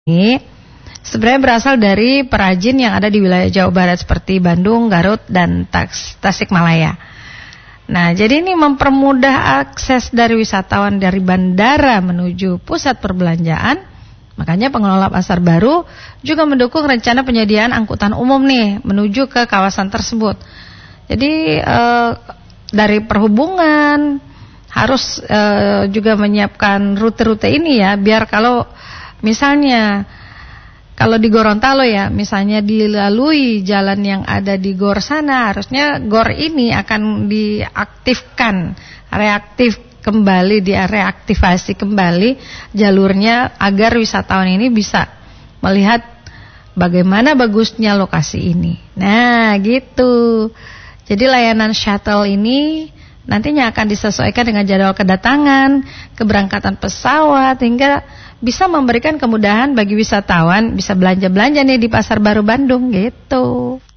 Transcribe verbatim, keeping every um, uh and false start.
ini sebenarnya berasal dari perajin yang ada di wilayah Jawa Barat seperti Bandung, Garut, dan Tasikmalaya. Nah, jadi ini mempermudah akses dari wisatawan dari bandara menuju pusat perbelanjaan. Makanya pengelola pasar baru juga mendukung rencana penyediaan angkutan umum nih menuju ke kawasan tersebut. Jadi eh, dari perhubungan harus eh, juga menyiapkan rute-rute ini ya, biar kalau misalnya kalau di Gorontalo ya, misalnya dilalui jalan yang ada di Gor sana, harusnya Gor ini akan diaktifkan, reaktif kembali, direaktivasi kembali jalurnya agar wisatawan ini bisa melihat bagaimana bagusnya lokasi ini. Nah, gitu. Jadi layanan shuttle ini nantinya akan disesuaikan dengan jadwal kedatangan, keberangkatan pesawat, hingga bisa memberikan kemudahan bagi wisatawan bisa belanja-belanja nih di Pasar Baru Bandung gitu.